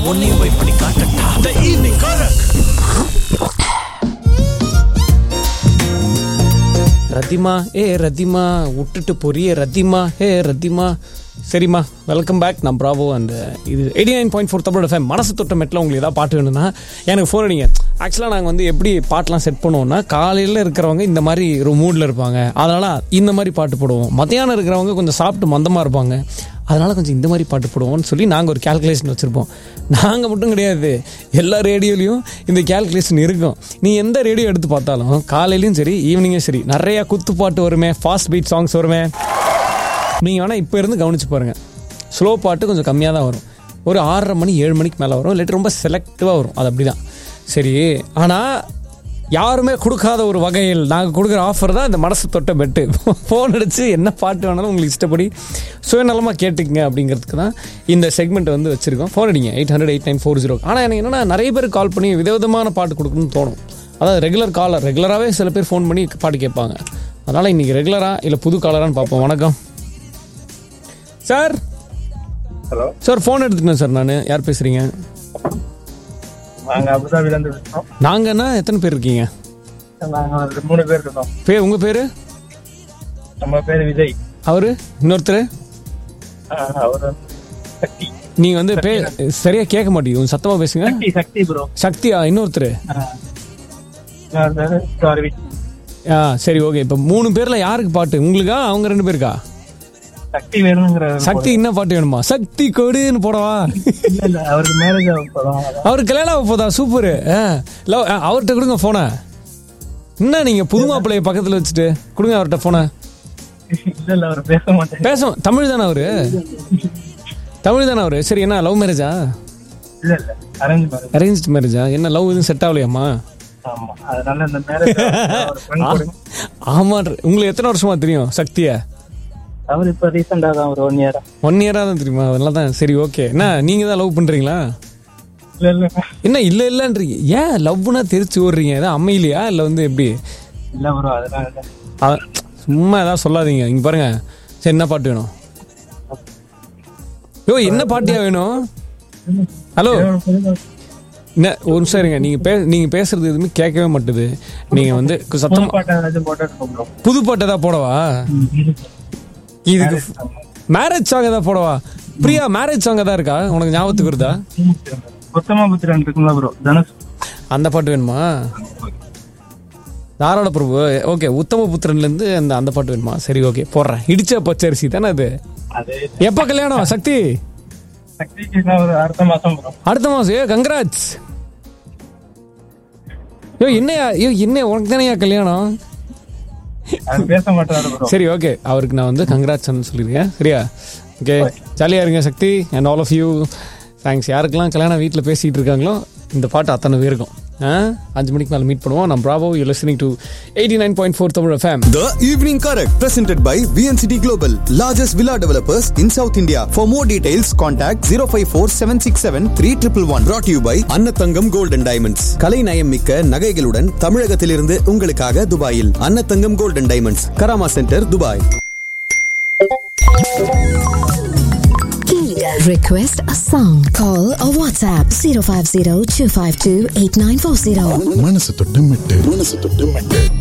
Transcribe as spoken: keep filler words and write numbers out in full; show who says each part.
Speaker 1: உன்னையும் போய் பண்ணி காட்டட்டா. The evening Karak. ரத்திமா ஏ ரத்திமா விட்டுட்டு பொரிய ரத்திமா ஏ ரத்திமா. சரிம்மா, வெல்கம் பேக். நான் ப்ராவோ அண்ட் இது eighty nine point four Tamil FM. மனசு தொட்ட மெட்டில் உங்களுக்கு ஏதாவது பாட்டு வேணும்னா எனக்கு ஃபோன் அடிங்க. ஆக்சுவலாக நாங்கள் வந்து எப்படி பாட்டெலாம் செட் பண்ணுவோம்னா, காலையில் இருக்கிறவங்க இந்த மாதிரி ஒரு மூடில் இருப்பாங்க, அதனால் இந்த மாதிரி பாட்டு போடுவோம். மத்தியானம் இருக்கிறவங்க கொஞ்சம் சாப்பிட்டு மந்தமாக இருப்பாங்க, அதனால் கொஞ்சம் இந்த மாதிரி பாட்டு போடுவோம்னு சொல்லி நாங்கள் ஒரு கேல்குலேஷன் வச்சுருப்போம். நாங்கள் மட்டும் கிடையாது, எல்லா ரேடியோலையும் இந்த கேல்குலேஷன் இருக்கும். நீ எந்த ரேடியோ எடுத்து பார்த்தாலும் காலையிலையும் சரி ஈவினிங்கும் சரி நிறையா குத்து பாட்டு வருமே, ஃபாஸ்ட் பீட் சாங்ஸ் வருமே. நீங்கள் வேணால் இப்போ இருந்து கவனிச்சு பாருங்கள், ஸ்லோ பாட்டு கொஞ்சம் கம்மியாக தான் வரும். ஒரு ஆறரை மணி ஏழு மணிக்கு மேலே வரும், இல்லாட்டி ரொம்ப செலக்டிவாக வரும். அது அப்படி தான். சரி, ஆனால் யாருமே கொடுக்காத ஒரு வகையில் நாங்கள் கொடுக்குற ஆஃபர் தான் இந்த மனசு தொட்ட பெட்டு. ஃபோன் அடித்து என்ன பாட்டு வேணாலும் உங்களுக்கு இஷ்டப்படி சுயநலமாக கேட்டுக்குங்க அப்படிங்கிறதுக்கு தான் இந்த செக்மெண்ட் வந்து வச்சுருக்கோம். ஃபோன் அடிங்க eight hundred eight nine four zero. ஆனால் எனக்கு என்னென்னா, நிறைய பேர் கால் பண்ணி விதவிதமான பாட்டு கொடுக்கணும்னு தோணும். அதாவது ரெகுலர் காலர் ரெகுலராகவே சில பேர் ஃபோன் பண்ணி பாட்டு கேட்பாங்க. அதனால் இன்றைக்கி ரெகுலராக இல்லை புது காலரான்னு பார்ப்போம். வணக்கம் சார்.
Speaker 2: ஹலோ
Speaker 1: சார், ஃபோன் எடுத்துட்டேன் சார். நான் யார் பேசுகிறீங்க?
Speaker 2: நாங்கள் அபுதாபிலேருந்து பேசுகிறோம்.
Speaker 1: நாங்கன்னா எத்தனை பேர் இருக்கீங்க?
Speaker 2: நாங்கள் மூணு பேர் இருக்கோம்.
Speaker 1: பேர் உங்கள் பேர்?
Speaker 2: நம்ம பேர் விஜய்.
Speaker 1: அவரு இன்னொருத்தர்?
Speaker 2: அவர் சக்தி.
Speaker 1: நீங்கள் வந்து பே சரியாக கேட்க மாட்டேங்குது, சத்தமாக பேசுங்க.
Speaker 2: சக்தி சக்தி ப்ரோ.
Speaker 1: சக்தியா? இன்னொருத்தர்? ஆ சரி, ஓகே. இப்போ மூணு பேரில் யாருக்கு பாட்டு? உங்களுக்கா அவங்க ரெண்டு பேருக்கா?
Speaker 2: சக்தி வேணுங்கிற.
Speaker 1: சக்தி என்ன பாட்டு வேணுமா? சக்தி கொடுன்னு போடவா?
Speaker 2: அவருக்கு மேரேஜ்
Speaker 1: அவருக்கு கல்யாணம் ஆக போதா? சூப்பரு. லவ் அவர்கிட்ட கொடுங்க ஃபோனை. என்ன நீங்கள் புது மாப்பிள்ளைய பக்கத்தில் வச்சுட்டு கொடுங்க அவர்கிட்ட ஃபோனை.
Speaker 2: இல்ல, அவர் பேச மாட்டேன்.
Speaker 1: பேச தமிழ் தானே அவரு? தமிழ் தானே அவரு? சரி, என்ன லவ் மேரேஜா?
Speaker 2: இல்ல இல்ல, அரேஞ்ச் மேரேஜ்.
Speaker 1: அரேஞ்ச் மேரேஜா? என்ன லவ் எதுவும் செட் ஆகலையாம்மா?
Speaker 2: ஆமா, அதனால இந்த மேரேஜ்.
Speaker 1: ஆமா. உங்களுக்கு எத்தனை வருஷமா தெரியும் சக்தியை?
Speaker 2: அவர் இப்ப ரீசெண்டா தான், ஒரு ஒன் இயரா.
Speaker 1: ஒன் இயரா தான் தெரியுமா? அதெல்லாம் தான். சரி, ஓகே. என்ன நீங்க தான் லவ் பண்றீங்களா?
Speaker 2: இல்ல இல்ல.
Speaker 1: என்ன இல்ல இல்லன்றீங்க? ஏன் லவ்னா தெரிச்சு ஓடுறீங்க? ஏதாவது அம்மையிலையா இல்லை வந்து எப்படி?
Speaker 2: இல்ல ப்ரோ, அதனால
Speaker 1: சும்மா ஏதாவது சொல்லாதீங்க. இங்க பாருங்க. சரி, என்ன பாட்டு வேணும்? யோ, என்ன பாட்டியா வேணும்? ஹலோ, என்ன ஒரு நிமிஷம் இருங்க. நீங்க பே நீங்க பேசுறது எதுவுமே கேட்கவே மாட்டுது. நீங்க வந்து சத்தம் புது பாட்டு ஏதாவது போடவா? இதுக்கு மேரேஜ் சாங் ஏதாவது போடவா? பிரியா, மேரேஜ் சாங் ஏதாவது இருக்கா உனக்கு ஞாபகத்துக்கு வருதா?
Speaker 2: உத்தமபுத்திரன் இருக்குங்களா ப்ரோ? தனுஷ்
Speaker 1: அந்த பாட்டு வேணுமா? தாராள பிரபு. ஓகே, உத்தமபுத்திரன்ல இருந்து அந்த அந்த பாட்டு வேணுமா? சரி, ஓகே, போடுறேன். இடிச்ச பச்சரிசி தானே அது? எப்ப கல்யாணம் சக்தி?
Speaker 2: அடுத்த மாசம்.
Speaker 1: அடுத்த மாசம்? ஏ கங்க்ராட்ஸ். யோ என்னையா? யோ என்ன உனக்கு தானேயா கல்யாணம்?
Speaker 2: பேச மாட்டாரு.
Speaker 1: சரி, ஓகே, அவருக்கு நான் வந்து கங்க்ராட்ஸ் சொல்லிருக்கேன். சரியா? ஓகே, ஜாலியாக இருங்க சக்தி and all of you. Thanks. யாருக்கெல்லாம் கல்யாணம் வீட்டில் பேசிகிட்டு இருக்காங்களோ இந்த பாட்டு அத்தனை பேருக்கும். அஞ்சு மணிக்கு மேலே மீட் பண்ணுவோம். நான் Bravo, you're listening to eighty nine point four Tamil F M.
Speaker 3: The Evening Karak, presented by V N C T Global, largest villa developers in South India. For more details, contact zero five four seven six seven three one one one. Brought to you by Annatangam Gold and Diamonds. கலை நயம் மிக்க நகைகளுடன் தமிழகத்திலிருந்து உங்களுக்காக துபாயில் Annathangam Gold and Diamonds, Karama Center, Dubai.
Speaker 4: Request a song. Call or WhatsApp zero five zero two five two eight nine four zero.
Speaker 5: மனசு தொட்டு மெட்டு மனசு தொட்டு மெட்டு